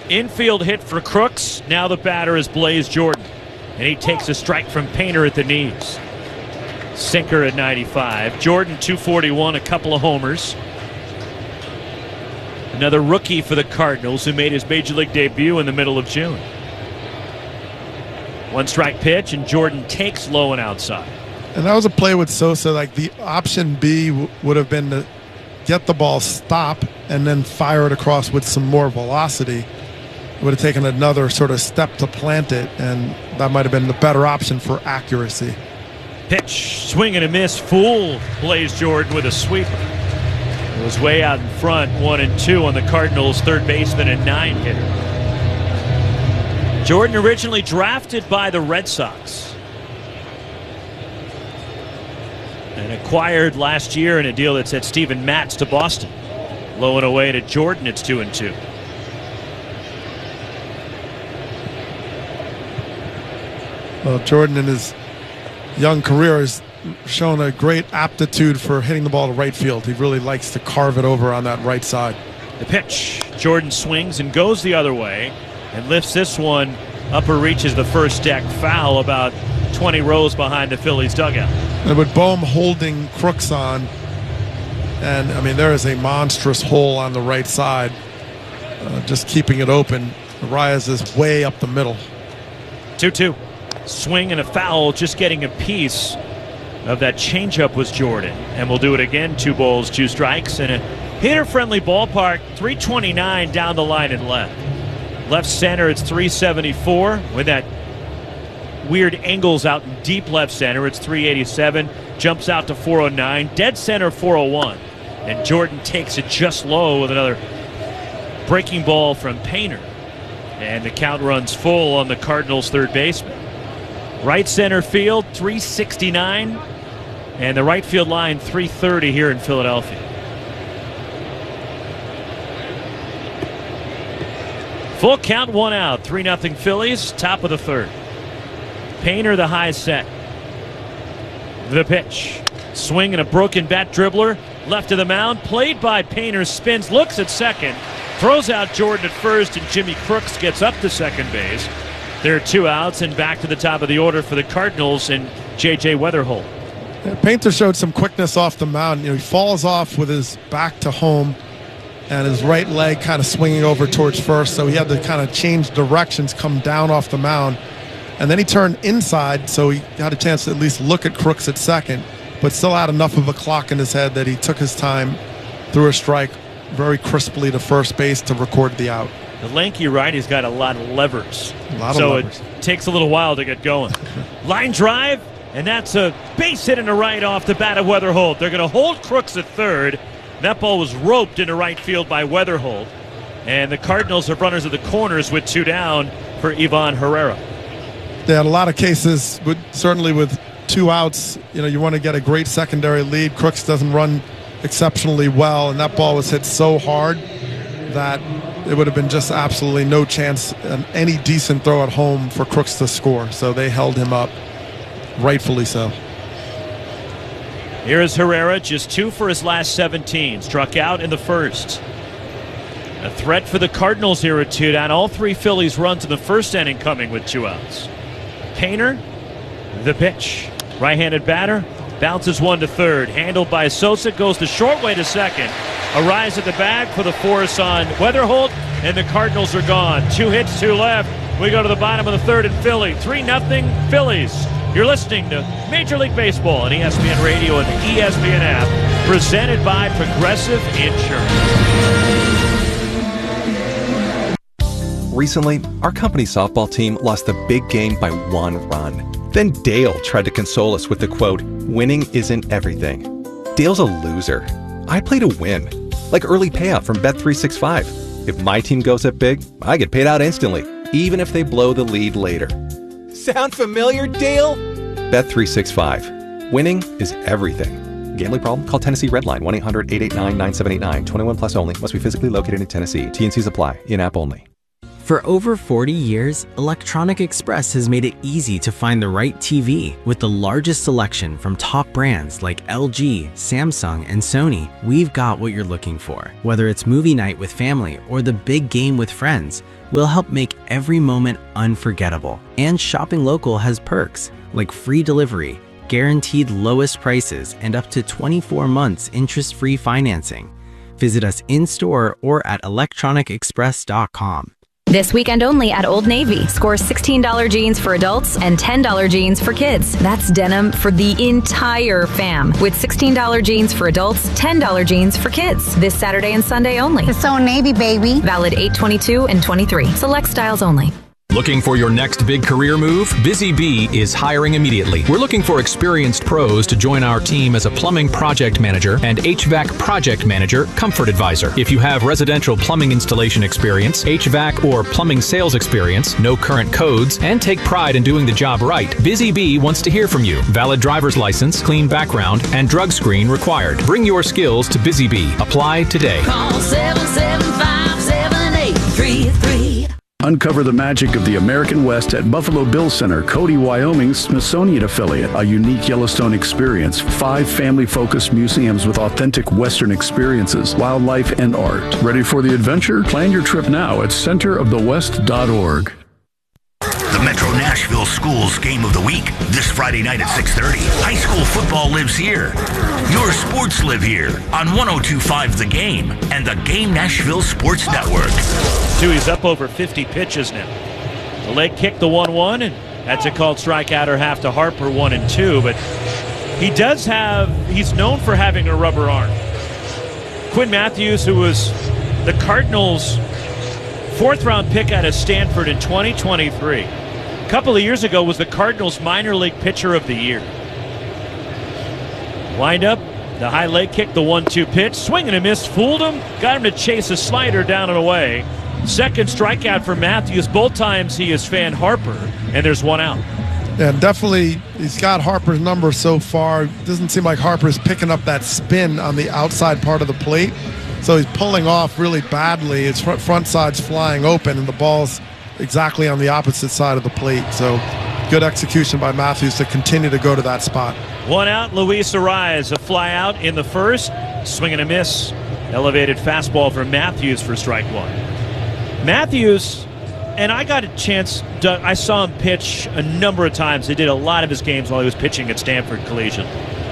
Infield hit for Crooks. Now the batter is Blaze Jordan. And he takes a strike from Painter at the knees. Sinker at 95. Jordan 241, a couple of homers. Another rookie for the Cardinals who made his major league debut in the middle of June. One strike pitch, and Jordan takes low and outside. And that was a play with Sosa. Like the option B would have been to get the ball, stop, and then fire it across with some more velocity. It would have taken another sort of step to plant it, and that might have been the better option for accuracy. Pitch, swing and a miss, fool Blaze Jordan with a sweeper. It was way out in front, 1-2 on the Cardinals' third baseman and 9 hitter. Jordan originally drafted by the Red Sox and acquired last year in a deal that sent Steven Matz to Boston. Low and away to Jordan, it's 2-2. Well, Jordan in his young career has shown a great aptitude for hitting the ball to right field. He really likes to carve it over on that right side. The pitch. Jordan swings and goes the other way and lifts this one. Upper reaches the first deck foul about 20 rows behind the Phillies dugout. And with Bohm holding Crooks on, and I mean there is a monstrous hole on the right side, just keeping it open. Arias is way up the middle. 2-2. Swing and a foul, just getting a piece of that changeup was Jordan. And we'll do it again. 2 balls, 2 strikes, and a hitter-friendly ballpark. 329 down the line and left. Left center, it's 374. With that weird angles out in deep left center, it's 387. Jumps out to 409. Dead center, 401. And Jordan takes it just low with another breaking ball from Painter. And the count runs full on the Cardinals' third baseman. Right center field, 369. And the right field line, 330 here in Philadelphia. Full count, 1 out. 3-0 Phillies, top of the third. Painter, the high set. The pitch. Swing and a broken bat dribbler. Left of the mound, played by Painter, spins, looks at second. Throws out Jordan at first, and Jimmy Crooks gets up to second base. There are 2 outs, and back to the top of the order for the Cardinals and J.J. Weatherholt. Yeah, Painter showed some quickness off the mound. He falls off with his back to home and his right leg kind of swinging over towards first, so he had to kind of change directions, come down off the mound. And then he turned inside, so he had a chance to at least look at Crooks at second, but still had enough of a clock in his head that he took his time, threw a strike very crisply to first base to record the out. The lanky righty's got a lot of levers. So it takes a little while to get going. Line drive, and that's a base hit in the right off the bat of Weatherholt. They're going to hold Crooks at third. That ball was roped into right field by Weatherholt. And the Cardinals have runners at the corners with 2 down for Ivan Herrera. They had a lot of cases, certainly with 2 outs, you want to get a great secondary lead. Crooks doesn't run exceptionally well, and that ball was hit so hard that it would have been just absolutely no chance on any decent throw at home for Crooks to score. So they held him up, rightfully so. Here is Herrera, just 2 for his last 17. Struck out in the first. A threat for the Cardinals here at 2 down. All 3 Phillies runs in the first inning coming with 2 outs. Painter, the pitch. Right-handed batter, bounces 1 to third. Handled by Sosa, goes the short way to second. A rise at the bag for the force on Weatherholt, and the Cardinals are gone. 2 hits, 2 left. We go to the bottom of the third in Philly. 3-0 Phillies. You're listening to Major League Baseball on ESPN Radio and the ESPN app, presented by Progressive Insurance. Recently, our company softball team lost the big game by 1 run. Then Dale tried to console us with the quote, "Winning isn't everything." Dale's a loser. I play to win, like early payout from Bet365. If my team goes up big, I get paid out instantly, even if they blow the lead later. Sound familiar, Dale? Bet365. Winning is everything. Gambling problem? Call Tennessee Redline 1-800-889-9789. 21 plus only. Must be physically located in Tennessee. T&Cs apply. In-app only. For over 40 years, Electronic Express has made it easy to find the right TV. With the largest selection from top brands like LG, Samsung, and Sony, we've got what you're looking for. Whether it's movie night with family or the big game with friends, we'll help make every moment unforgettable. And shopping local has perks like free delivery, guaranteed lowest prices, and up to 24 months interest-free financing. Visit us in-store or at electronicexpress.com. This weekend only at Old Navy. Score $16 jeans for adults and $10 jeans for kids. That's denim for the entire fam. With $16 jeans for adults, $10 jeans for kids. This Saturday and Sunday only. It's Old Navy, baby. Valid 8/22 and 23. Select styles only. Looking for your next big career move? Busy Bee is hiring immediately. We're looking for experienced pros to join our team as a plumbing project manager and HVAC project manager, comfort advisor. If you have residential plumbing installation experience, HVAC or plumbing sales experience, no current codes, and take pride in doing the job right, Busy Bee wants to hear from you. Valid driver's license, clean background, and drug screen required. Bring your skills to Busy Bee. Apply today. Call 775-7833. Uncover the magic of the American West at Buffalo Bill Center, Cody, Wyoming's Smithsonian affiliate. A unique Yellowstone experience. 5 family-focused museums with authentic Western experiences, wildlife, and art. Ready for the adventure? Plan your trip now at centerofthewest.org. The Metro Nashville Schools Game of the Week, this Friday night at 6:30. High school football lives here. Your sports live here on 102.5 The Game and the Game Nashville Sports Network. He's up over 50 pitches now. The leg kick, the 1-1, and that's a called strikeout or half to Harper, 1-2. But he's known for having a rubber arm. Quinn Matthews, who was the Cardinals' 4th-round pick out of Stanford in 2023. A couple of years ago was the Cardinals' minor league pitcher of the year. Wind up, the high leg kick, the 1-2 pitch. Swing and a miss, fooled him, got him to chase a slider down and away. Second strikeout for Matthews. Both times he has fanned Harper, and there's one out. Yeah, definitely he's got Harper's number so far. Doesn't seem like Harper's picking up that spin on the outside part of the plate. So he's pulling off really badly. His front side's flying open, and the ball's exactly on the opposite side of the plate. So good execution by Matthews to continue to go to that spot. One out, Luis Arraez, a fly out in the first. Swing and a miss. Elevated fastball for Matthews for strike 1. Matthews, and I got a chance, I saw him pitch a number of times. He did a lot of his games while he was pitching at Stanford Collegiate.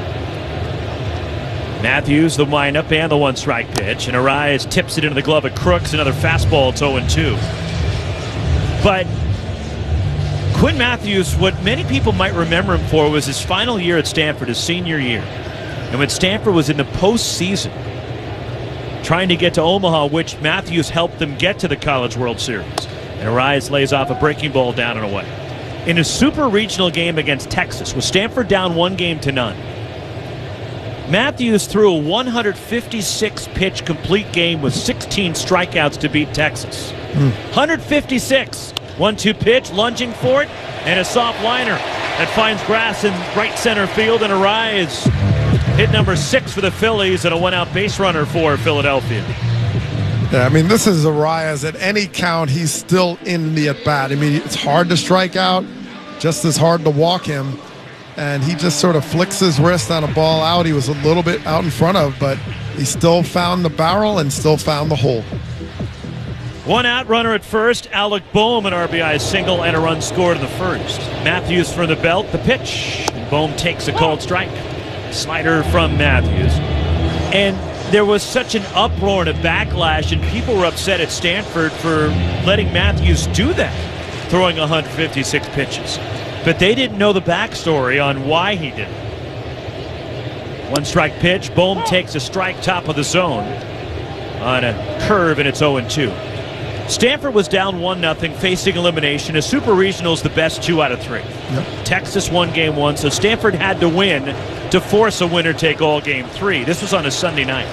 Matthews, the windup and the 1-strike pitch, and Arraez tips it into the glove of Crooks. Another fastball, it's 0-2. But Quinn Matthews, what many people might remember him for was his final year at Stanford, his senior year. And when Stanford was in the postseason, trying to get to Omaha, which Matthews helped them get to the College World Series. And Arraez lays off a breaking ball down and away. In a super regional game against Texas, with Stanford down 1-0, Matthews threw a 156-pitch complete game with 16 strikeouts to beat Texas. 156. 1-2 pitch, lunging for it, and a soft liner that finds grass in right center field, and Arraez hit number 6 for the Phillies and a 1-out base runner for Philadelphia. Yeah, I mean, this is Arraez. At any count, he's still in the at-bat. I mean, it's hard to strike out, just as hard to walk him. And he just sort of flicks his wrist on a ball out he was a little bit out in front of, but he still found the barrel and still found the hole. 1 out, runner at first. Alec Bohm, an RBI single and a run scored in the first. Matthews from the belt, the pitch. And Bohm takes a called strike. Slider from Matthews. And there was such an uproar and a backlash, and people were upset at Stanford for letting Matthews do that, throwing 156 pitches. But they didn't know the backstory on why he did it. 1-strike pitch. Bohm takes a strike top of the zone on a curve, and it's 0-2. Stanford was down 1-0, facing elimination. A super regional is the best 2 out of 3. Yep. Texas won game 1, so Stanford had to win to force a winner-take-all game 3. This was on a Sunday night.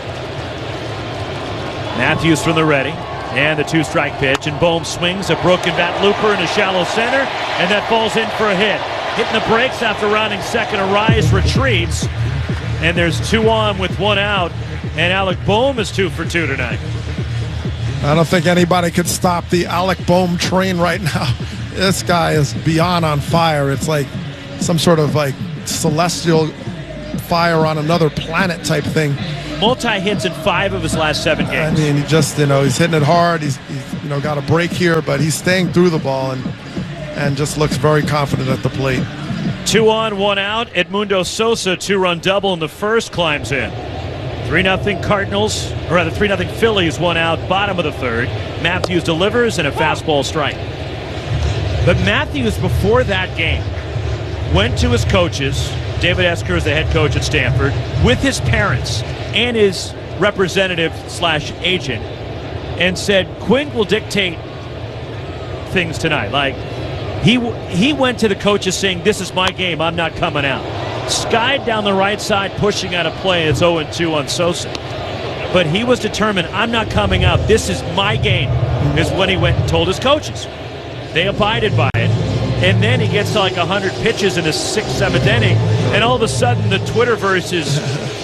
Matthews from the ready, and the 2-strike pitch, and Bohm swings a broken bat looper in a shallow center, and that falls in for a hit. Hitting the brakes after rounding second, Arraez retreats, and there's 2 on with 1 out, and Alec Bohm is 2 for 2 tonight. I don't think anybody could stop the Alec Boehm train right now. This guy is beyond on fire. It's like some sort of like celestial fire on another planet type thing. Multi-hits in 5 of his last 7 games. I mean, he just, he's hitting it hard. He's got a break here, but he's staying through the ball and just looks very confident at the plate. 2 on, 1 out. Edmundo Sosa, 2-run double in the first, climbs in. 3-0 Cardinals, or rather 3-0 Phillies, 1 out, bottom of the third. Matthews delivers and a fastball strike. But Matthews, before that game, went to his coaches, David Esker is the head coach at Stanford, with his parents and his representative/agent, and said Quinn will dictate things tonight. Like, he went to the coaches saying, this is my game, I'm not coming out. Skied down the right side, pushing out a play. It's 0-2 on Sosa. But he was determined, I'm not coming out. This is my game, is when he went and told his coaches. They abided by it. And then he gets to like 100 pitches in his 6th, 7th inning. And all of a sudden, the Twitterverse is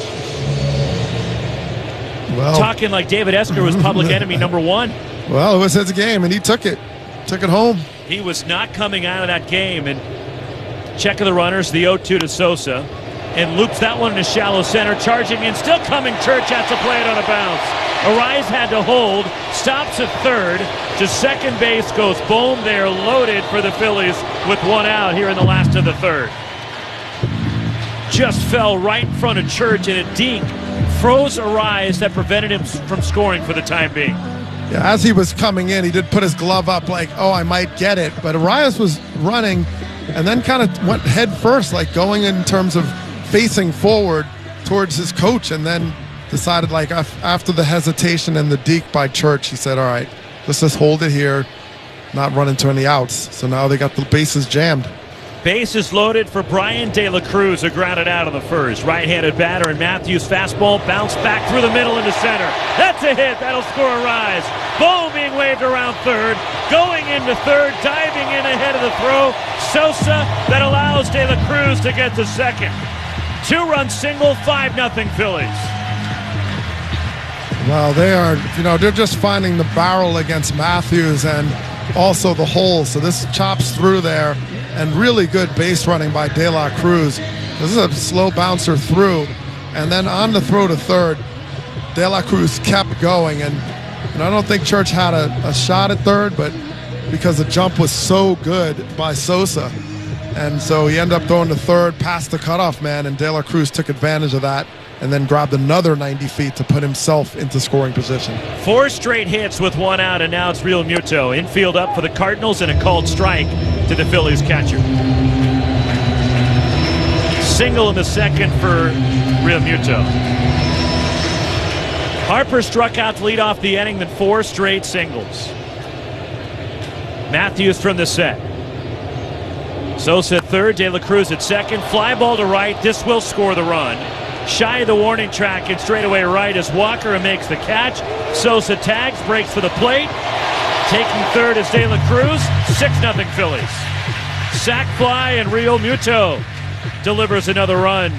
talking like David Esker was public enemy number 1. Well, it was his game, and he took it home. He was not coming out of that game. And check of the runners, the 0-2 to Sosa, and loops that one into shallow center, charging in, still coming. Church has to play it on a bounce. Arise had to hold, stops at third, to second base goes Boehm. They are loaded for the Phillies with 1 out here in the last of the third. Just fell right in front of Church, and a deke froze Arise that prevented him from scoring for the time being. Yeah, as he was coming in, he did put his glove up like, oh, I might get it. But Arias was running and then kind of went head first, like going in terms of facing forward towards his coach, and then decided, like, after the hesitation and the deke by Church, he said, all right, let's just hold it here, not run into any outs. So now they got the bases jammed. Bases loaded for Brian De La Cruz, who grounded out on the first. Right-handed batter, and Matthews' fastball bounced back through the middle into center. That's a hit. That'll score a rise. Boehm being waved around third. Going into third, diving in ahead of the throw. Sosa, that allows De La Cruz to get to second. 2-run single, 5-0 Phillies. Well, they are, they're just finding the barrel against Matthews and also the hole. So this chops through there, and really good base running by De La Cruz. This is a slow bouncer through, and then on the throw to third, De La Cruz kept going, and I don't think Church had a shot at third, but because the jump was so good by Sosa, and so he ended up throwing to third past the cutoff man, and De La Cruz took advantage of that and then grabbed another 90 feet to put himself into scoring position. 4 straight hits with 1 out, and now it's Real Muto. Infield up for the Cardinals, and a called strike to the Phillies catcher. Single in the second for Real Muto. Harper struck out to lead off the inning, then 4 straight singles. Matthews from the set. Sosa at third, De La Cruz at second. Fly ball to right. This will score the run. Shy of the warning track and straightaway right as Walker makes the catch. Sosa tags, breaks for the plate. Taking third is De La Cruz. 6-0 Phillies. Sac fly, and Real Muto delivers another run.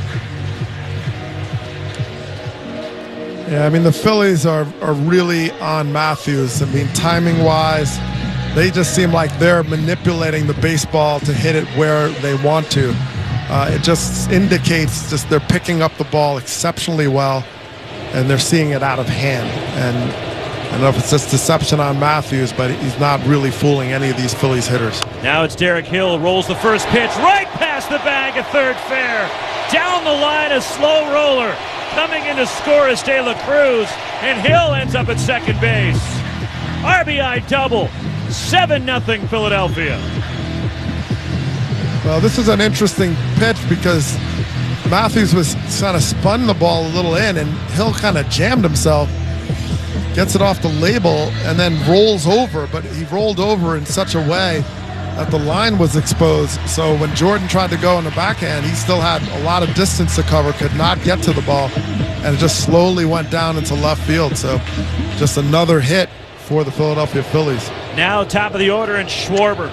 Yeah, I mean, the Phillies are really on Matthews. I mean, timing-wise, they just seem like they're manipulating the baseball to hit it where they want to. It just indicates they're picking up the ball exceptionally well, and they're seeing it out of hand. And I don't know if it's just deception on Matthews, but he's not really fooling any of these Phillies hitters. Now it's Derek Hill, rolls the first pitch right past the bag at third fair. Down the line, a slow roller. Coming in to score is De La Cruz, and Hill ends up at second base. RBI double. 7-0 Philadelphia. Well, this is an interesting pitch because Matthews was kind of spun the ball a little in, and Hill kind of jammed himself, gets it off the label, and then rolls over. But he rolled over in such a way that the line was exposed. So when Jordan tried to go in the backhand, he still had a lot of distance to cover, could not get to the ball, and it just slowly went down into left field. So just another hit for the Philadelphia Phillies. Now top of the order, and Schwarber.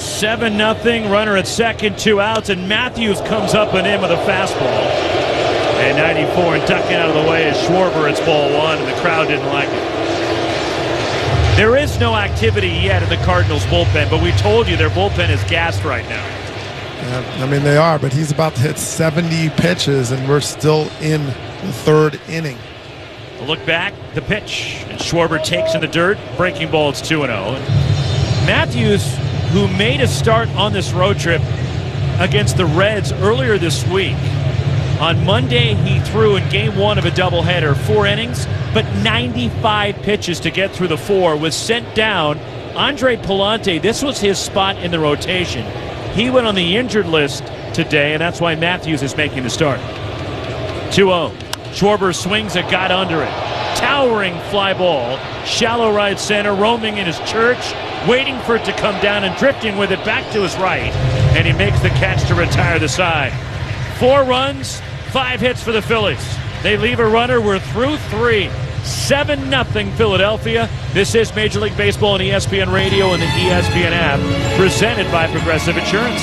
7-0, runner at second, 2 outs, and Matthews comes up and in with a fastball. And 94 and ducking out of the way is Schwarber. It's ball one, and the crowd didn't like it. There is no activity yet in the Cardinals bullpen, but we told you their bullpen is gassed right now. Yeah, I mean, they are, but he's about to hit 70 pitches, and we're still in the third inning. A look back, the pitch, and Schwarber takes in the dirt. Breaking ball, it's 2-0. Matthews, who made a start on this road trip against the Reds earlier this week. On Monday, he threw in game one of a doubleheader, 4 innings, but 95 pitches to get through the 4, was sent down. Andre Pallante, this was his spot in the rotation. He went on the injured list today, and that's why Matthews is making the start. 2-0. Schwarber swings it, got under it. Towering fly ball, shallow right center, roaming in his church, waiting for it to come down and drifting with it back to his right. And he makes the catch to retire the side. 4 runs, 5 hits for the Phillies. They leave a runner. We're through 3. 7-0 Philadelphia. This is Major League Baseball on ESPN Radio and the ESPN app, presented by Progressive Insurance.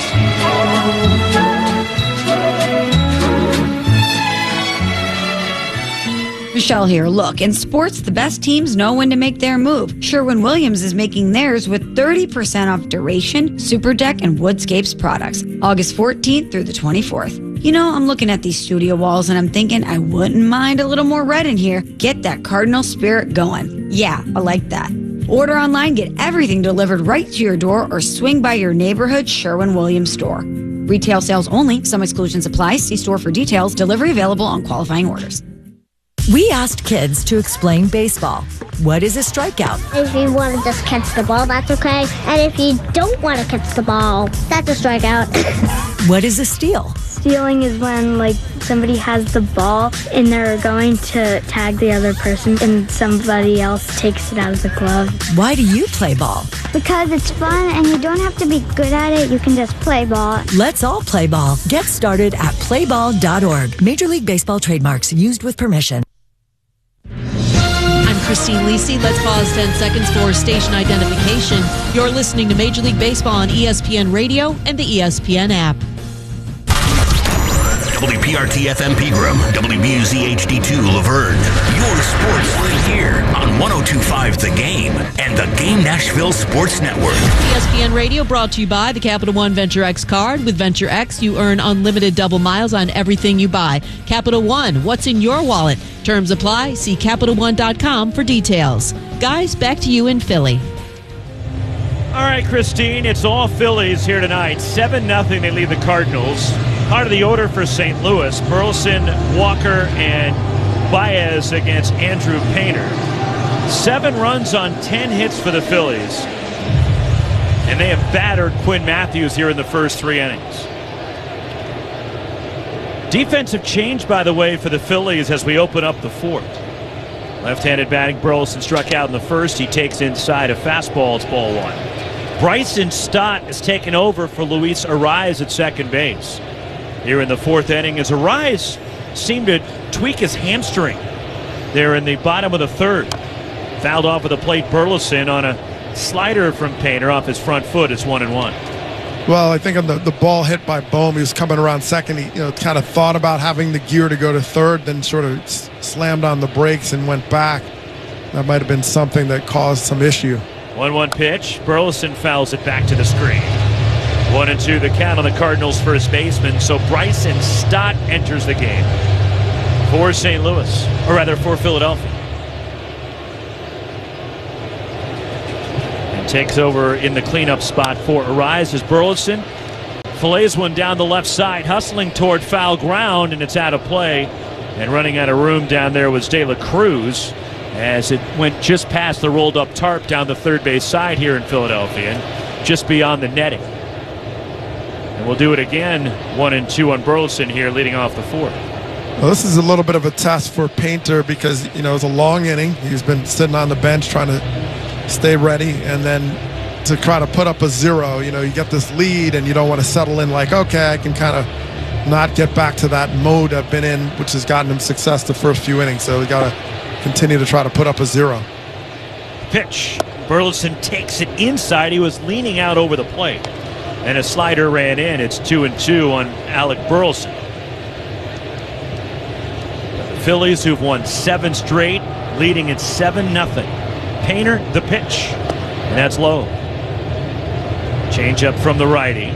Michelle here. Look, in sports, the best teams know when to make their move. Sherwin-Williams is making theirs with 30% off Duration, Super Deck, and Woodscapes products. August 14th through the 24th. You know, I'm looking at these studio walls and I'm thinking I wouldn't mind a little more red in here. Get that Cardinal spirit going. Yeah, I like that. Order online, get everything delivered right to your door, or swing by your neighborhood Sherwin-Williams store. Retail sales only. Some exclusions apply. See store for details. Delivery available on qualifying orders. We asked kids to explain baseball. What is a strikeout? If you want to just catch the ball, that's okay. And if you don't want to catch the ball, that's a strikeout. What is a steal? Stealing is when, somebody has the ball and they're going to tag the other person and somebody else takes it out of the glove. Why do you play ball? Because it's fun and you don't have to be good at it. You can just play ball. Let's all play ball. Get started at playball.org. Major League Baseball trademarks used with permission. Christine Lisi. Let's pause 10 seconds for station identification. You're listening to Major League Baseball on ESPN Radio and the ESPN app. WPRT FM Pegram, WBUZ HD2 Laverne. Your sports right here on 102.5 The Game and the Game Nashville Sports Network. ESPN Radio brought to you by the Capital One Venture X card. With Venture X, you earn unlimited double miles on everything you buy. Capital One, what's in your wallet? Terms apply. See CapitalOne.com for details. Guys, back to you in Philly. All right, Christine, it's all Phillies here tonight. 7-0, they lead the Cardinals. Part of the order for St. Louis, Burleson, Walker, and Baez against Andrew Painter. 7 runs on 10 hits for the Phillies. And they have battered Quinn Matthews here in the first 3 innings. Defensive change, by the way, for the Phillies as we open up the 4th. Left-handed batting, Burleson struck out in the first. He takes inside a fastball. It's ball 1. Bryson Stott has taken over for Luis Arraez at second base. Here in the 4th inning, as Arraez seemed to tweak his hamstring there in the bottom of the 3rd. Fouled off of the plate, Burleson on a slider from Painter off his front foot. It's 1-1. Well, I think on the ball hit by Bohm, he was coming around second. He kind of thought about having the gear to go to third, then sort of slammed on the brakes and went back. That might have been something that caused some issue. 1-1 pitch. Burleson fouls it back to the screen. 1-2 the count on the Cardinals' first baseman. So Bryson Stott enters the game for St. Louis, or rather for Philadelphia. And takes over in the cleanup spot for Arraez as Burleson fillets one down the left side, hustling toward foul ground, and it's out of play. And running out of room down there was De La Cruz as it went just past the rolled up tarp down the third base side here in Philadelphia, and just beyond the netting. And we'll do it again, 1-2 on Burleson here, leading off the 4th. Well, this is a little bit of a test for Painter because, it was a long inning. He's been sitting on the bench trying to stay ready, and then to try to put up a 0, you get this lead and you don't want to settle in like, okay, I can kind of not get back to that mode I've been in, which has gotten him success the first few innings. So we got to continue to try to put up a 0. Pitch. Burleson takes it inside. He was leaning out over the plate, and a slider ran in. It's 2-2 on Alec Burleson. Phillies, who've won 7 straight, leading at 7-0. Painter, the pitch. And that's low. Change up from the righty.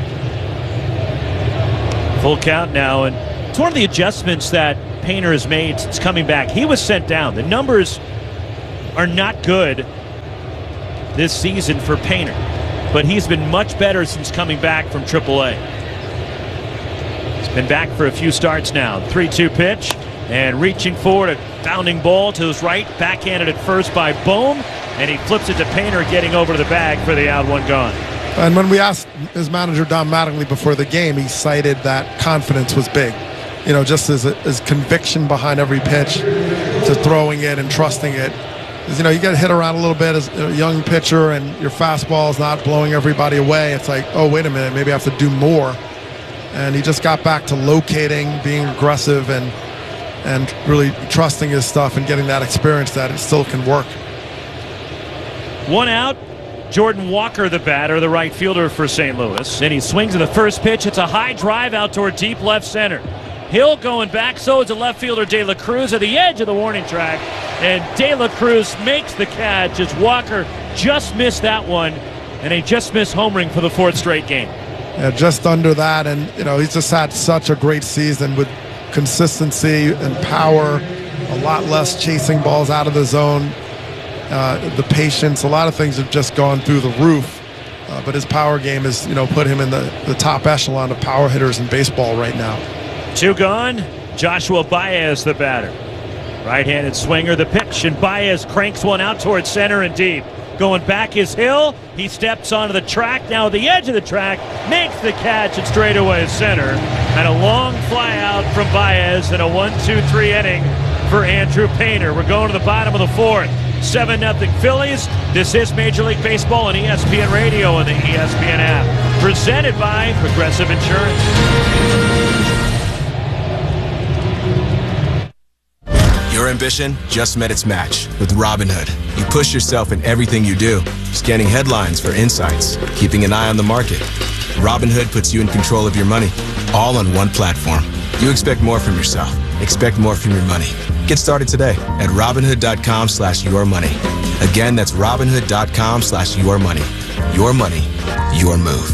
Full count now, and it's one of the adjustments that Painter has made since coming back. He was sent down. The numbers are not good this season for Painter, but he's been much better since coming back from AAA. He's been back for a few starts now. 3-2 pitch, and reaching forward, a bounding ball to his right, backhanded at first by Bohm, and he flips it to Painter, getting over to the bag for the out, 1 gone. And when we asked his manager, Don Mattingly, before the game, he cited that confidence was big. You know, just his conviction behind every pitch to throwing it and trusting it. Because, you know, you get hit around a little bit as a young pitcher and your fastball is not blowing everybody away. It's like, oh, wait a minute, maybe I have to do more. And he just got back to locating, being aggressive, and really trusting his stuff and getting that experience that it still can work. 1 out. Jordan Walker, the batter, the right fielder for St. Louis. And he swings at the first pitch. It's a high drive out toward deep left center. Hill going back, so is the left fielder De La Cruz at the edge of the warning track. And De La Cruz makes the catch as Walker just missed that one. And he just missed homering for the 4th straight game. Yeah, just under that. And, you know, he's just had such a great season with consistency and power, a lot less chasing balls out of the zone. The patience, a lot of things have just gone through the roof. But his power game has, you know, put him in the top echelon of power hitters in baseball right now. 2 gone. Joshua Baez, the batter. Right-handed swinger, the pitch, and Baez cranks one out towards center and deep. Going back is Hill. He steps onto the track, now at the edge of the track, makes the catch at straightaway center. And a long fly out from Baez and a 1-2-3 inning for Andrew Painter. We're going to the bottom of the 4th. 7-0 Phillies. This is Major League Baseball on ESPN Radio and the ESPN app. Presented by Progressive Insurance. Your ambition just met its match with Robinhood. You push yourself in everything you do, scanning headlines for insights, keeping an eye on the market. Robinhood puts you in control of your money, all on one platform. You expect more from yourself. Expect more from your money. Get started today at Robinhood.com/yourmoney. Again, that's Robinhood.com/yourmoney. Your money, your move.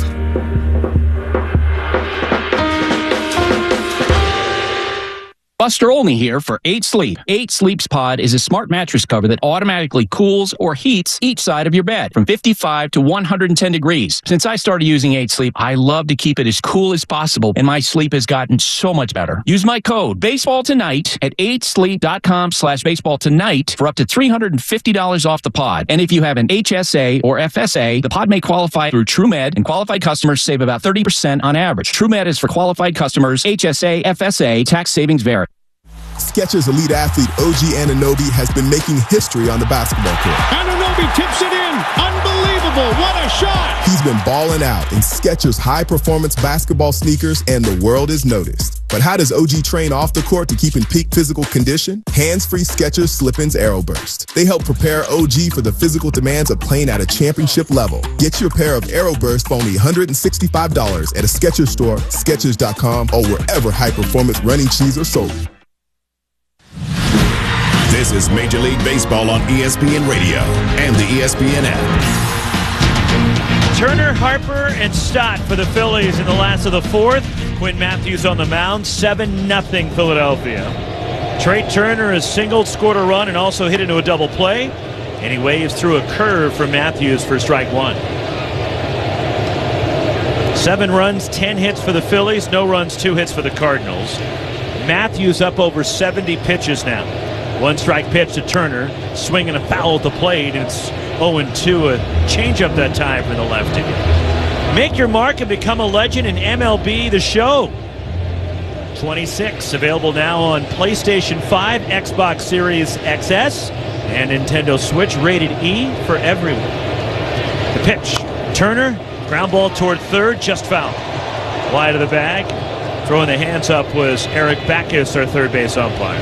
Buster Olney here for 8 Sleep. 8 Sleep's Pod is a smart mattress cover that automatically cools or heats each side of your bed from 55 to 110 degrees. Since I started using 8 Sleep, I love to keep it as cool as possible, and my sleep has gotten so much better. Use my code BASEBALLTONIGHT at 8sleep.com/baseballtonight for up to $350 off the pod. And if you have an HSA or FSA, the pod may qualify through TrueMed, and qualified customers save about 30% on average. TrueMed is for qualified customers. HSA, FSA, tax savings vary. Skechers elite athlete OG Anunoby has been making history on the basketball court. Anunoby tips it in. Unbelievable. What a shot. He's been balling out in Skechers high-performance basketball sneakers, and the world is noticed. But how does OG train off the court to keep in peak physical condition? Hands-free Skechers Slip-ins AeroBurst. They help prepare OG for the physical demands of playing at a championship level. Get your pair of AeroBurst for only $165 at a Skechers store, Skechers.com, or wherever high-performance running shoes are sold. This is Major League Baseball on ESPN Radio and the ESPN app. Turner, Harper, and Stott for the Phillies in the last of the 4th. Quinn Matthews on the mound, 7-0 Philadelphia. Trey Turner has singled, scored a run, and also hit into a double play. And he waves through a curve for Matthews for strike 1. 7 runs, 10 hits for the Phillies, no runs, 2 hits for the Cardinals. Matthews up over 70 pitches now. 1 strike pitch to Turner, swinging a foul at the plate, and it's 0-2, a changeup that time for the lefty. Make your mark and become a legend in MLB The Show. 26, available now on PlayStation 5, Xbox Series XS, and Nintendo Switch, rated E for everyone. The pitch, Turner, ground ball toward third, just foul. Wide of the bag, throwing the hands up was Eric Backus, our third base umpire.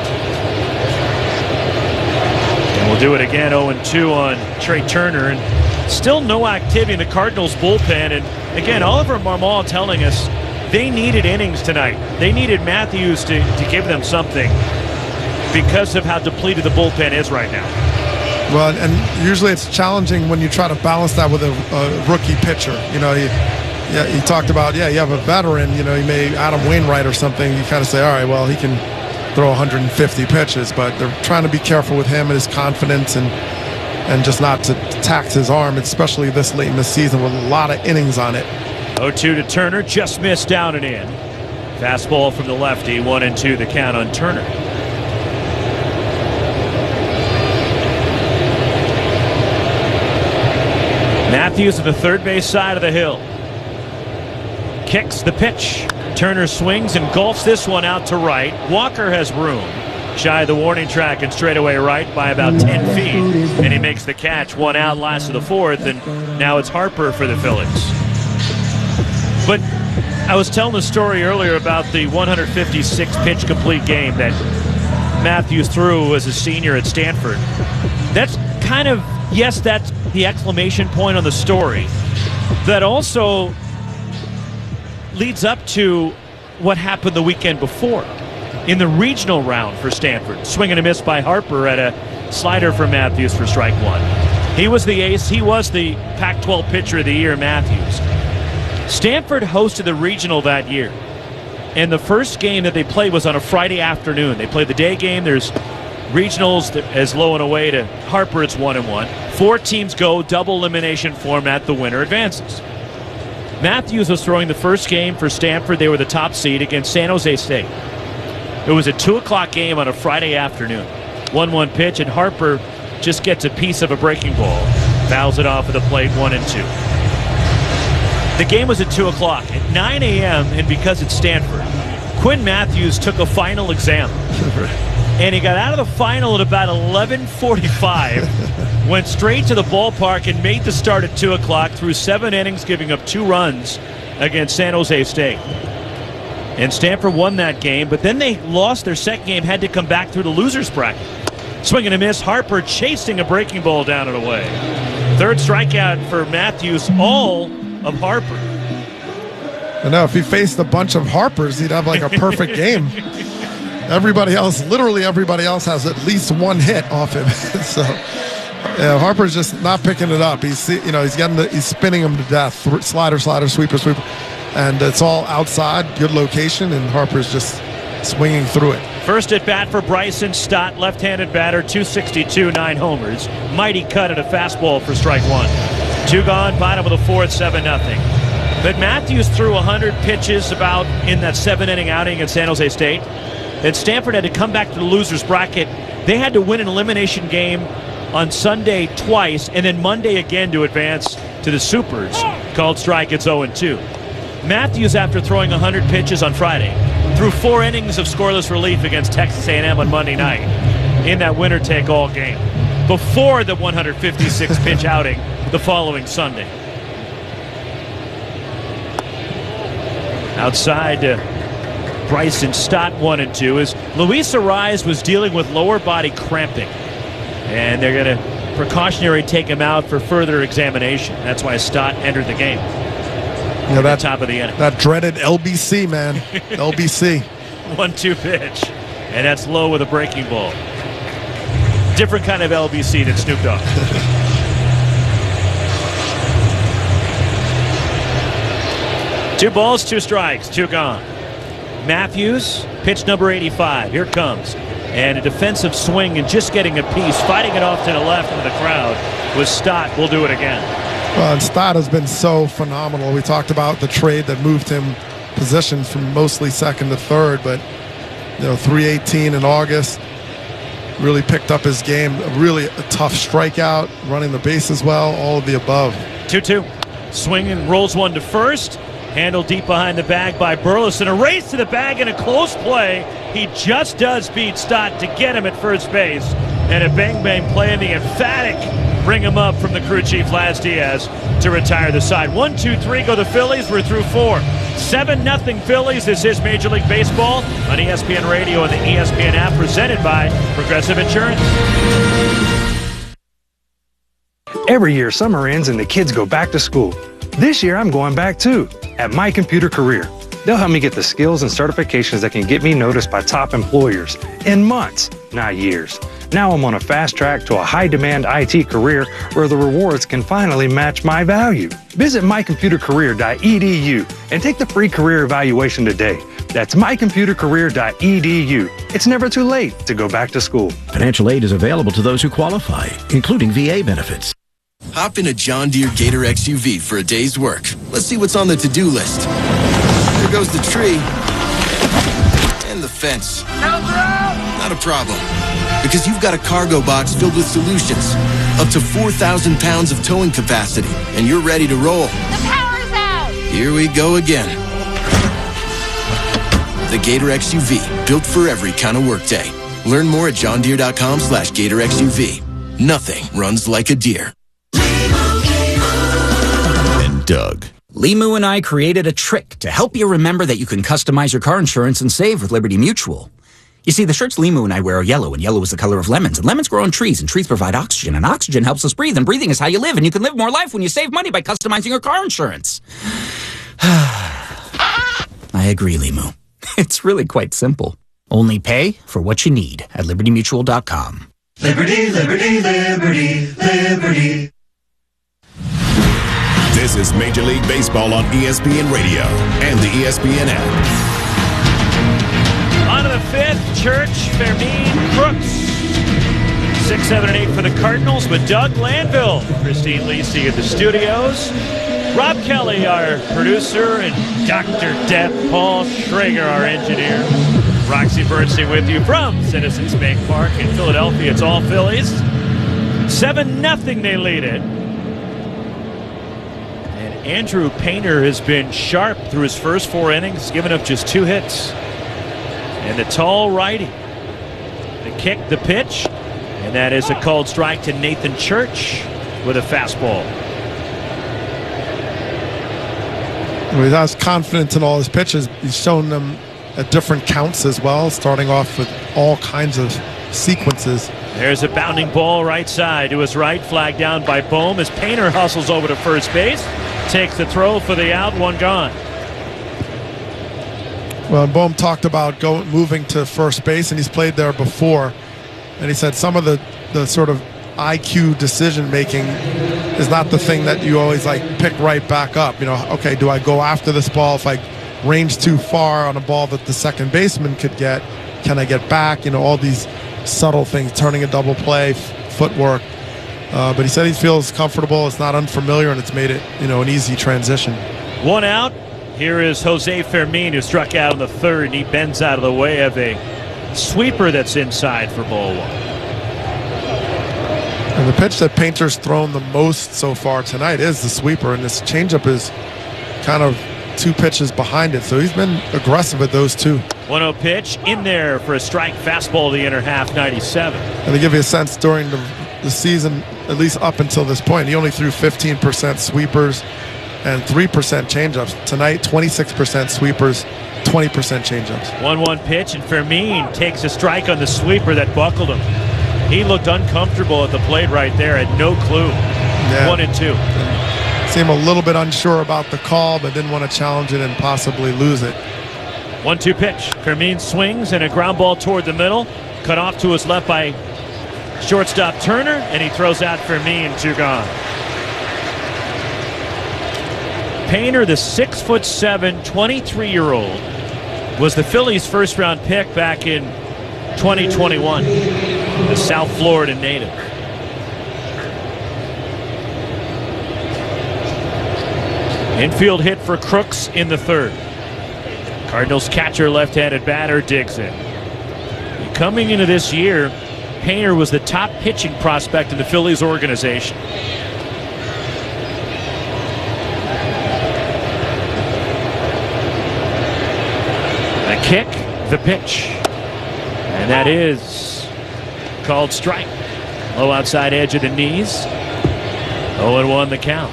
We'll do it again, 0-2 on Trey Turner, and still no activity in the Cardinals bullpen. And again, Oliver Marmol telling us they needed innings tonight. They needed Matthews to give them something. because of how depleted the bullpen is right now. Well, and usually it's challenging when you try to balance that with a rookie pitcher. You talked about, you have a veteran, you may Adam Wainwright or something. You kind of say, all right, well, he can throw 150 pitches, but they're trying to be careful with him and his confidence and just not to tax his arm, especially this late in the season with a lot of innings on it. 0-2 to Turner, just missed down and in. Fastball from the lefty, 1-2 the count on Turner. Matthews on the third base side of the hill. Kicks the pitch. Turner swings and golfs this one out to right. Walker has room. Shy of the warning track and straightaway right by about 10 feet. And he makes the catch. One out, last of the fourth, and now it's Harper for the Phillies. But I was telling the story earlier about the 156 pitch complete game that Matthews threw as a senior at Stanford. That's kind of, yes, that's the exclamation point on the story. That also leads up to what happened the weekend before in the regional round for Stanford. Swing and a miss by Harper at a slider for Matthews for strike one. He was the ace. He was the Pac-12 pitcher of the year, Matthews. Stanford hosted the regional that year, and the first game that they played was on a Friday afternoon. They played the day game. There's regionals as low and away to Harper. It's 1-1. 4 teams go, double elimination format. The winner advances. Matthews was throwing the first game for Stanford. They were the top seed against San Jose State. It was a 2 o'clock game on a Friday afternoon. 1-1 pitch, and Harper just gets a piece of a breaking ball. Fouls it off of the plate, 1-2. The game was at 2 o'clock. At 9 a.m., and because it's Stanford, Quinn Matthews took a final exam. And he got out of the final at about 11:45, went straight to the ballpark and made the start at 2 o'clock, through 7 innings, giving up 2 runs against San Jose State. And Stanford won that game, but then they lost their second game, had to come back through the loser's bracket. Swing and a miss, Harper chasing a breaking ball down and away. Third strikeout for Matthews, all of Harper. I know, if he faced a bunch of Harpers, he'd have like a perfect game. Everybody else, literally everybody else, has at least one hit off him. So Harper's just not picking it up. He's he's spinning him to death. Slider, sweeper, and it's all outside, good location, and Harper's just swinging through it. First at bat for Bryson Stott, left-handed batter, 262, 9 homers. Mighty cut at a fastball for strike one. 2 gone, bottom of the fourth, 7-0. But Matthews threw 100 pitches about in that 7-inning outing at San Jose State. And Stanford had to come back to the loser's bracket. They had to win an elimination game on Sunday twice, and then Monday again to advance to the Supers. Called strike, it's 0-2. Matthews, after throwing 100 pitches on Friday, threw 4 innings of scoreless relief against Texas A&M on Monday night in that winner-take-all game, before the 156-pitch outing the following Sunday. Outside Bryson Stott, 1-2, as Luis Arraez was dealing with lower body cramping, and they're going to precautionary take him out for further examination. That's why Stott entered the game. That top of the inning. That dreaded LBC, man. LBC. 1-2 pitch, and that's low with a breaking ball. Different kind of LBC than Snoop Dogg. 2 balls, 2 strikes, 2 gone. Matthews, pitch number 85. Here it comes. And a defensive swing and just getting a piece. Fighting it off to the left into the crowd was Stott. We'll do it again. Well, and Stott has been so phenomenal. We talked about the trade that moved him positions from mostly second to third, but 318 in August. Really picked up his game. Really a tough strikeout, running the bases well, all of the above. 2-2. Swing and rolls one to first. Handled deep behind the bag by Burleson. A race to the bag in a close play. He just does beat Stott to get him at first base. And a bang-bang play in the emphatic bring him up from the crew chief, Laz Diaz, to retire the side. 1-2-3 go the Phillies. We're through 4. 7-0 Phillies. This is Major League Baseball on ESPN Radio and the ESPN app, presented by Progressive Insurance. Every year, summer ends and the kids go back to school. This year, I'm going back too, at My Computer Career. They'll help me get the skills and certifications that can get me noticed by top employers in months, not years. Now I'm on a fast track to a high-demand IT career where the rewards can finally match my value. Visit mycomputercareer.edu and take the free career evaluation today. That's mycomputercareer.edu. It's never too late to go back to school. Financial aid is available to those who qualify, including VA benefits. Hop in a John Deere Gator XUV for a day's work. Let's see what's on the to-do list. There goes the tree. And the fence. Not a problem. Because you've got a cargo box filled with solutions. Up to 4,000 pounds of towing capacity. And you're ready to roll. The power's out! Here we go again. The Gator XUV. Built for every kind of workday. Learn more at johndeere.com/Gator XUV. Nothing runs like a deer. And Doug. Limu and I created a trick to help you remember that you can customize your car insurance and save with Liberty Mutual. You see, the shirts Limu and I wear are yellow, and yellow is the color of lemons. And lemons grow on trees, and trees provide oxygen, and oxygen helps us breathe, and breathing is how you live, and you can live more life when you save money by customizing your car insurance. I agree, Limu. It's really quite simple. Only pay for what you need at libertymutual.com. Liberty, liberty, liberty, liberty. This is Major League Baseball on ESPN Radio and the ESPN app. On to the fifth, Church, Fermin, Crooks. 6, 7, and 8 for the Cardinals with Doug Landville, Christine Lisi at the studios. Rob Kelly, our producer, and Dr. Death Paul Schrager, our engineer. Roxy Bernstein with you from Citizens Bank Park in Philadelphia. It's all Phillies. 7-0 they lead it. And Andrew Painter has been sharp through his first 4 innings, giving up just 2 hits. And the tall righty. The kick, the pitch, and that is a called strike to Nathan Church with a fastball. He has confidence in all his pitches. He's shown them at different counts as well, starting off with all kinds of sequences. There's a bounding ball right side to his right, flagged down by Bohm as Painter hustles over to first base, takes the throw for the out, 1 gone. Well, Bohm talked about moving to first base, and he's played there before. And he said some of the sort of IQ decision making is not the thing that you always pick right back up. You know, okay, do I go after this ball? If I range too far on a ball that the second baseman could get, can I get back? You know, all these subtle things, turning a double play, footwork. But he said he feels comfortable. It's not unfamiliar, and it's made it, an easy transition. 1 out. Here is Jose Fermin, who struck out in the third, and he bends out of the way of a sweeper that's inside for ball 1. And the pitch that Painter's thrown the most so far tonight is the sweeper, and this changeup is kind of 2 pitches behind it, so he's been aggressive at those 2. 1-0 pitch in there for a strike fastball, the inner half, 97. And to give you a sense, during the season, at least up until this point, he only threw 15% sweepers and 3% changeups. Tonight, 26% sweepers, 20% changeups. 1-1 pitch, and Fermin takes a strike on the sweeper that buckled him. He looked uncomfortable at the plate right there, had no clue. Yeah. 1-2. Seemed a little bit unsure about the call, but didn't want to challenge it and possibly lose it. 1-2 pitch. Fermin swings and a ground ball toward the middle. Cut off to his left by shortstop Turner, and he throws out Fermin, 2 gone. Painter, the 6'7", 23-year-old, was the Phillies' first-round pick back in 2021. The South Florida native. Infield hit for Crooks in the third. Cardinals catcher, left-handed batter, digs in. Coming into this year, Painter was the top pitching prospect in the Phillies organization. The kick, the pitch. And that is called strike. Low outside edge of the knees. 0-1 the count.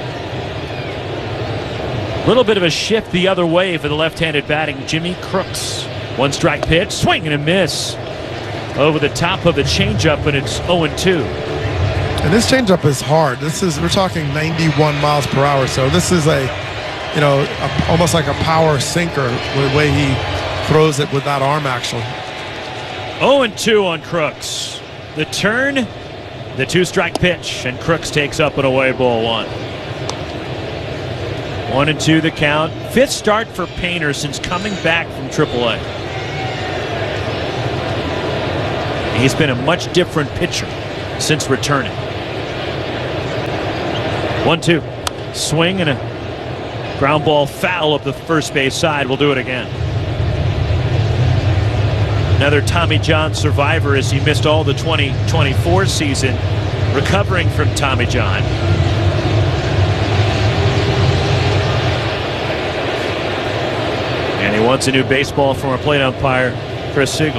A little bit of a shift the other way for the left-handed batting Jimmy Crooks. 1 strike pitch, swing and a miss. Over the top of the changeup, and it's 0-2. And this changeup is hard. We're talking 91 miles per hour, so this is a almost like a power sinker the way he throws it with that arm action. 0-2 on Crooks. The turn, the 2-strike pitch, and Crooks takes up an away ball 1. 1-2 the count. 5th start for Painter since coming back from AAA. He's been a much different pitcher since returning. 1-2. Swing and a ground ball foul up the first base side. We'll do it again. Another Tommy John survivor as he missed all the 2024 season, recovering from Tommy John. And he wants a new baseball from our plate umpire, Chris Siegel.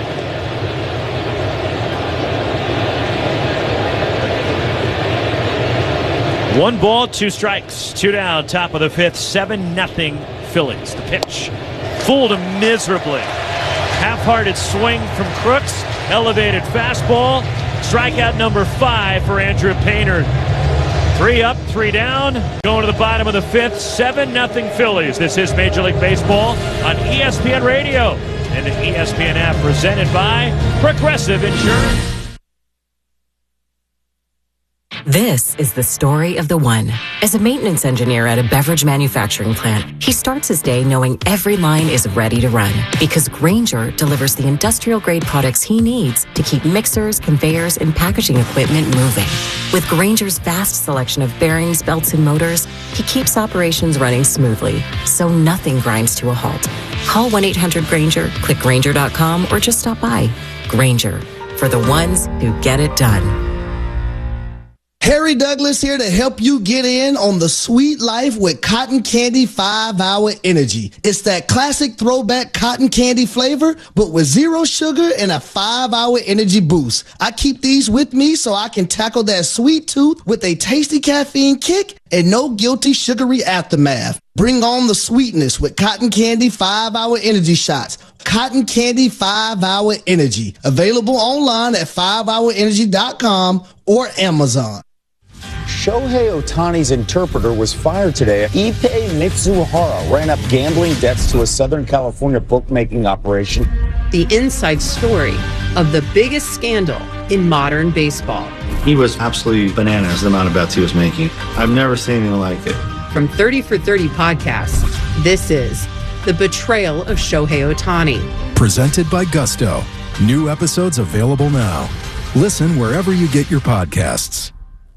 One ball, 2 strikes, 2 down, top of the 5th, 7-0 Phillies. The pitch fooled him miserably. Half-hearted swing from Crooks, elevated fastball, strikeout number 5 for Andrew Painter. 3 up, 3 down, going to the bottom of the 5th, 7-0 Phillies. This is Major League Baseball on ESPN Radio and the ESPN app, presented by Progressive Insurance. This is the story of the one. As a maintenance engineer at a beverage manufacturing plant, he starts his day knowing every line is ready to run because Grainger delivers the industrial-grade products he needs to keep mixers, conveyors, and packaging equipment moving. With Grainger's vast selection of bearings, belts, and motors, he keeps operations running smoothly, so nothing grinds to a halt. Call 1-800-GRAINGER, click Grainger.com, or just stop by. Grainger, for the ones who get it done. Harry Douglas here to help you get in on the sweet life with Cotton Candy 5-Hour Energy. It's that classic throwback cotton candy flavor, but with 0 sugar and a 5-hour energy boost. I keep these with me so I can tackle that sweet tooth with a tasty caffeine kick and no guilty sugary aftermath. Bring on the sweetness with Cotton Candy 5-Hour Energy Shots. Cotton Candy 5-Hour Energy. Available online at 5hourenergy.com or Amazon. Shohei Ohtani's interpreter was fired today. Ippei Mitsuhara ran up gambling debts to a Southern California bookmaking operation. The inside story of the biggest scandal in modern baseball. He was absolutely bananas, the amount of bets he was making. I've never seen anything like it. From 30 for 30 podcasts, this is The Betrayal of Shohei Ohtani. Presented by Gusto. New episodes available now. Listen wherever you get your podcasts.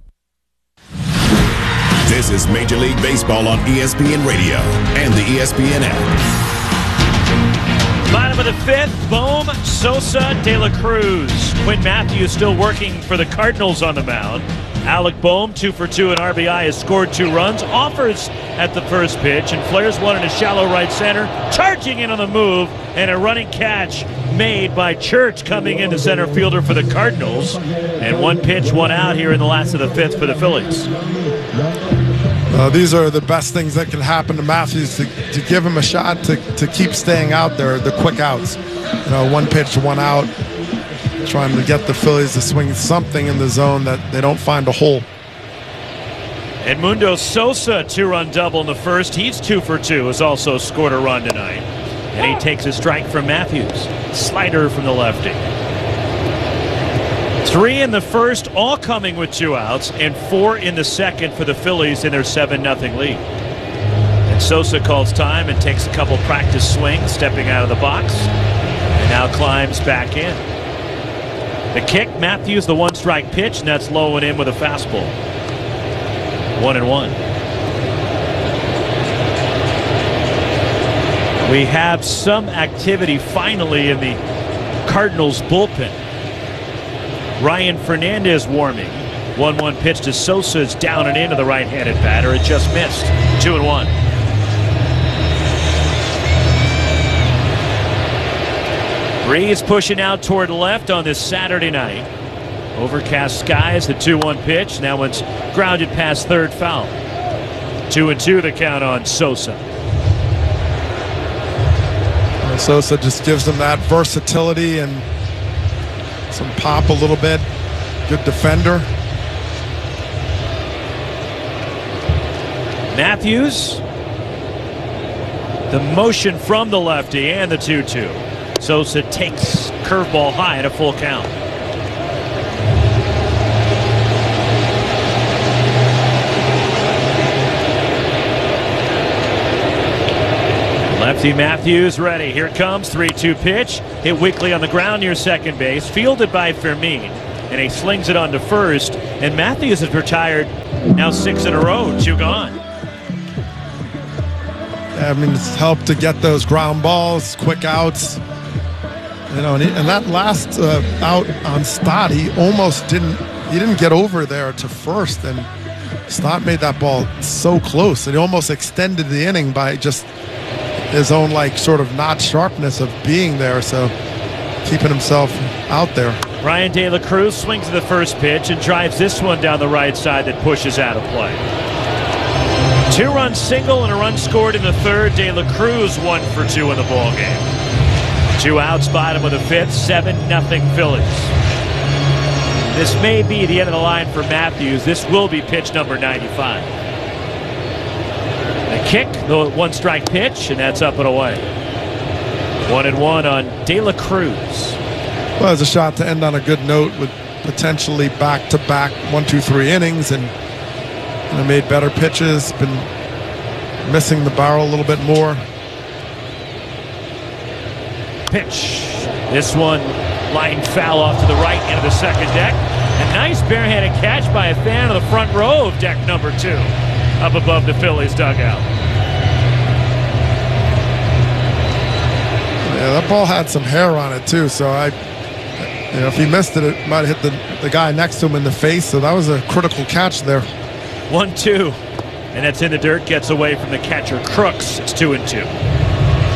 This is Major League Baseball on ESPN Radio and the ESPN app. Bottom of the 5th, Bohm, Sosa, De La Cruz. Quinn Matthews still working for the Cardinals on the mound. Alec Bohm, 2 for 2 in RBI, has scored 2 runs. Offers at the first pitch, and flares one in a shallow right center. Charging in on the move, and a running catch made by Church coming in the center fielder for the Cardinals. And 1 pitch, 1 out here in the last of the 5th for the Phillies. These are the best things that can happen to Matthews to give him a shot to keep staying out there, the quick outs. 1 pitch, 1 out. Trying to get the Phillies to swing something in the zone that they don't find a hole. Edmundo Sosa, 2-run double in the first. He's 2 for 2, has also scored a run tonight. And he takes a strike from Matthews. Slider from the lefty. 3 in the first, all coming with 2 outs, and 4 in the second for the Phillies in their 7-0 lead. And Sosa calls time and takes a couple practice swings, stepping out of the box, and now climbs back in. The kick, Matthews, the 1-strike pitch, and that's low and in with a fastball. 1-1. We have some activity finally in the Cardinals bullpen. Ryan Fernandez warming. 1-1 pitch to Sosa is down and into the right-handed batter. It just missed. 2-1. Breeze pushing out toward left on this Saturday night. Overcast skies, the 2-1 pitch. Now it's grounded past third foul. 2-2 the count on Sosa. Sosa just gives them that versatility and some pop a little bit. Good defender. Matthews The motion from the lefty and the 2-2. Sosa takes curveball high at a full count. Lefty Matthews ready. Here it comes. 3-2 pitch. Hit weakly on the ground near second base. Fielded by Fermin. And he slings it onto first. And Matthews has retired now 6 in a row. 2 gone. I mean, it's helped to get those ground balls, quick outs. You know, and that last out on Stott, he almost didn't get over there to first. And Stott made that ball so close. It almost extended the inning by just his own, like, sort of not sharpness of being there. So keeping himself out there. Ryan De La Cruz swings at the first pitch and drives this one down the right side that pushes out of play. 2-run single and a run scored in the third. De La Cruz 1 for 2 in the ballgame. 2 outs, bottom of the fifth, 7-0 Phillies. This may be the end of the line for Matthews. This will be pitch number 95. The kick, the 1-strike pitch, and that's up and away. 1-1 on De La Cruz. Well, it's a shot to end on a good note with potentially back-to-back 1-2-3 innings, and made better pitches, been missing the barrel a little bit more. Pitch. This one line foul off to the right end of the second deck. A nice barehanded catch by a fan of the front row of deck number 2 up above the Phillies dugout. Yeah, that ball had some hair on it too, so if he missed it, it might have hit the guy next to him in the face, so that was a critical catch there. 1-2, and that's in the dirt, gets away from the catcher Crooks. It's 2-2.